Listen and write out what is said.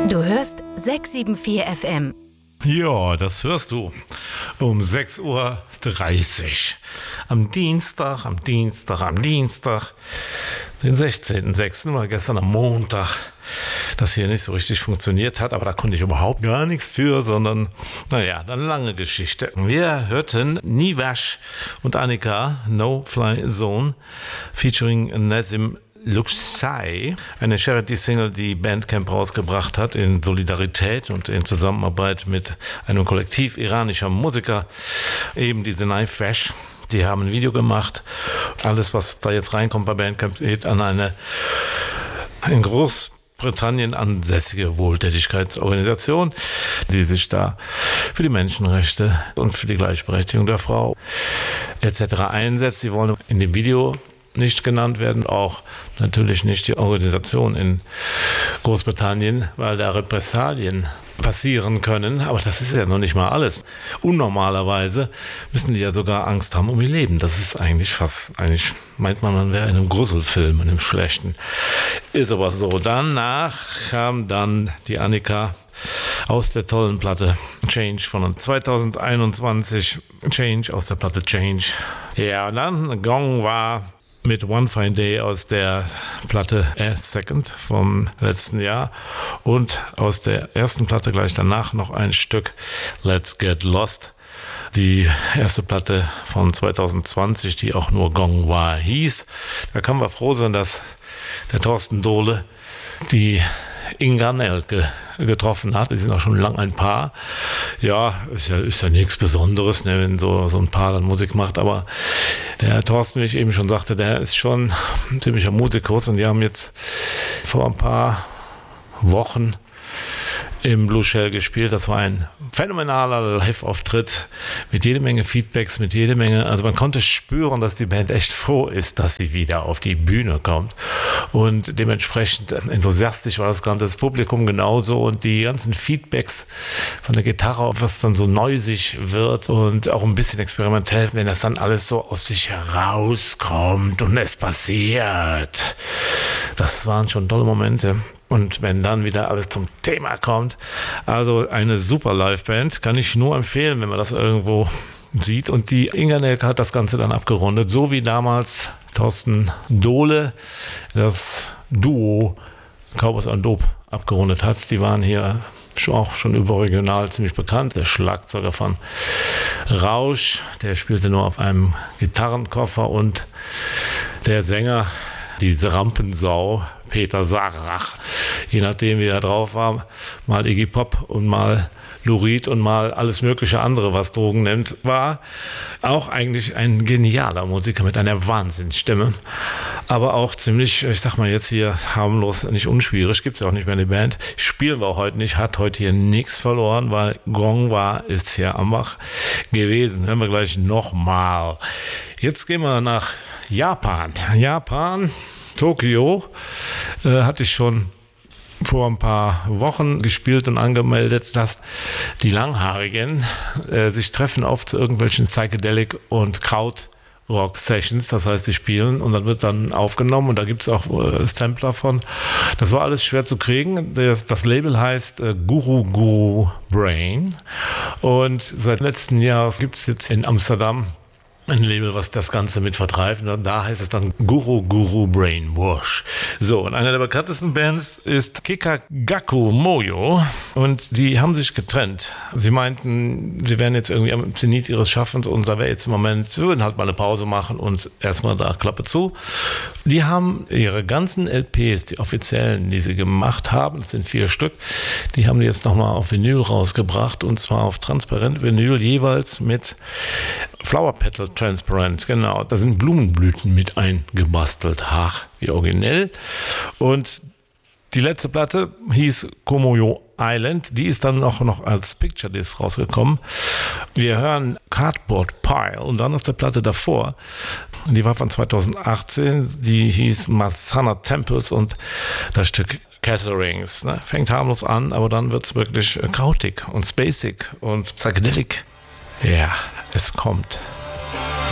Du hörst 674 FM. Ja, das hörst du um 6:30 Uhr. Am Dienstag, den 16.06., weil gestern am Montag das hier nicht so richtig funktioniert hat, aber da konnte ich überhaupt gar nichts für, sondern, naja, eine lange Geschichte. Wir hörten Nivash und Annika, No Fly Zone, featuring Nazim Luxai, eine Charity-Single, die Bandcamp rausgebracht hat in Solidarität und in Zusammenarbeit mit einem Kollektiv iranischer Musiker, eben diese Nivash. Die haben ein Video gemacht. Alles, was da jetzt reinkommt bei Bandcamp, geht an eine in Großbritannien ansässige Wohltätigkeitsorganisation, die sich da für die Menschenrechte und für die Gleichberechtigung der Frau etc. einsetzt. Sie wollen in dem Video nicht genannt werden, auch natürlich nicht die Organisation in Großbritannien, weil da Repressalien passieren können, aber das ist ja noch nicht mal alles. Unnormalerweise müssen die ja sogar Angst haben um ihr Leben. Das ist eigentlich meint man wäre in einem Gruselfilm, in einem schlechten. Ist aber so. Danach kam dann die Annika aus der tollen Platte Change von 2021. Change aus der Platte Change. Ja, und dann Gong war mit One Fine Day aus der Platte A Second vom letzten Jahr und aus der ersten Platte gleich danach noch ein Stück Let's Get Lost. Die erste Platte von 2020, die auch nur Gong Wa hieß. Da kann man froh sein, dass der Thorsten Dohle die Inga Nelke getroffen hat. Die sind auch schon lang ein Paar. Ja, ist ja nichts Besonderes, ne, wenn so ein Paar dann Musik macht, aber der Thorsten, wie ich eben schon sagte, der ist schon ein ziemlicher Musikus und die haben jetzt vor ein paar Wochen im Blue Shell gespielt. Das war ein phänomenaler Live-Auftritt mit jede Menge Feedbacks, also man konnte spüren, dass die Band echt froh ist, dass sie wieder auf die Bühne kommt und dementsprechend enthusiastisch war das ganze Publikum genauso und die ganzen Feedbacks von der Gitarre, was dann so neusig wird und auch ein bisschen experimentell, wenn das dann alles so aus sich herauskommt und es passiert. Das waren schon tolle Momente. Und wenn dann wieder alles zum Thema kommt, also eine super Liveband, kann ich nur empfehlen, wenn man das irgendwo sieht. Und die Inga Nelke hat das Ganze dann abgerundet, so wie damals Thorsten Dohle das Duo Cowboys and Dope abgerundet hat. Die waren hier auch schon überregional ziemlich bekannt. Der Schlagzeuger von Rausch, der spielte nur auf einem Gitarrenkoffer und der Sänger, diese Rampensau, Peter Sarach, je nachdem wie er drauf war, mal Iggy Pop und mal Lou Reed und mal alles mögliche andere, was Drogen nennt, war auch eigentlich ein genialer Musiker mit einer Wahnsinnsstimme, aber auch ziemlich, ich sag mal jetzt hier harmlos, nicht unschwierig, gibt's ja auch nicht mehr in der Band, spielen wir heute nicht, hat heute hier nichts verloren, weil Gong Wa ist hier am Bach gewesen. Hören wir gleich nochmal. Jetzt gehen wir nach Japan, Tokio, hatte ich schon vor ein paar Wochen gespielt und angemeldet, dass die Langhaarigen sich treffen oft zu irgendwelchen Psychedelic- und Krautrock-Sessions, das heißt, die spielen und dann wird dann aufgenommen und da gibt es auch Sampler von. Das war alles schwer zu kriegen. Das Label heißt Guru Brain und seit letzten Jahr gibt es jetzt in Amsterdam ein Label, was das Ganze mit vertreibt. Und da heißt es dann Guru Brainwash. So, und einer der bekanntesten Bands ist Kikagaku Moyo. Und die haben sich getrennt. Sie meinten, sie wären jetzt irgendwie am Zenit ihres Schaffens und da wäre jetzt im Moment, wir würden halt mal eine Pause machen und erstmal da Klappe zu. Die haben ihre ganzen LPs, die offiziellen, die sie gemacht haben, das sind 4 Stück, die haben die jetzt nochmal auf Vinyl rausgebracht und zwar auf transparent Vinyl jeweils mit Flower Petal Transparent, genau. Da sind Blumenblüten mit eingebastelt. Ach, wie originell. Und die letzte Platte hieß Komoyo Island. Die ist dann auch noch als Picture Disc rausgekommen. Wir hören Cardboard Pile und dann aus der Platte davor. Die war von 2018. Die hieß Masana Temples und das Stück Catherings. Ne? Fängt harmlos an, aber dann wird es wirklich krautig und spacig und psychedelic. Ja, es kommt.